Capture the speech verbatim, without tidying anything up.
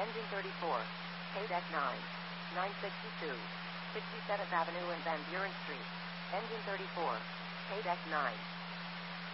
Engine thirty-four. K-Deck nine. nine sixty-two. sixty-seventh Avenue and Van Buren Street. Engine thirty-four. K-Deck nine.